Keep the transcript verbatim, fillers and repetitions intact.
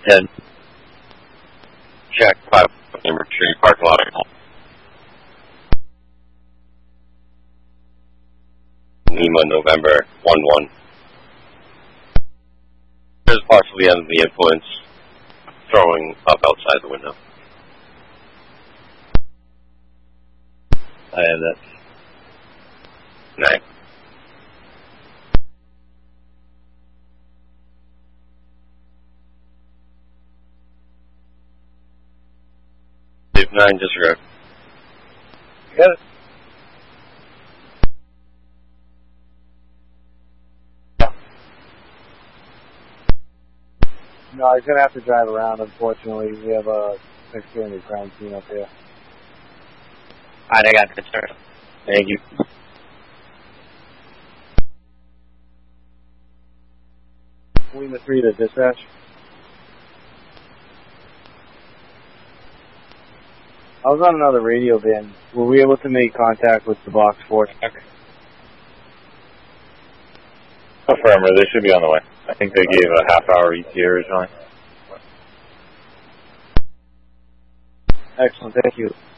ten. Check five Amber Street parking lot. Lima, November one one. There's partially under the influence, throwing up outside the window. I have that. Nine. Save nine, disregard. Got it. No, he's gonna have to drive around, unfortunately. We have a extended crime scene up here. Alright, I got this, sir. Thank you. Lima three to dispatch. I was on another radio van. Were we able to make contact with the box four check? Affirmative, they should be on the way. I think they gave a half hour E T A originally. Excellent, thank you.